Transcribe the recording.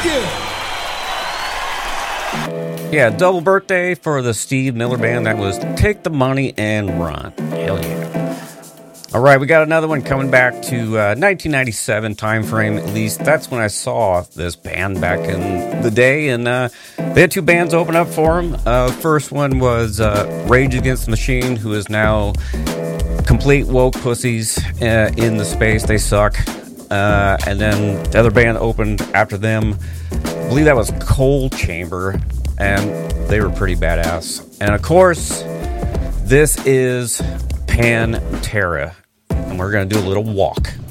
Yeah, double birthday for the Steve Miller Band. That was Take the Money and Run. Hell yeah. All right, we got another one coming back to 1997 time frame, at least. That's when I saw this band back in the day, and they had two bands open up for them. First one was Rage Against the Machine, who is now complete woke pussies in the space. They suck. And then the other band opened after them. I believe that was Coal Chamber, and they were pretty badass. And of course, this is Pantera, and we're going to do a little walk.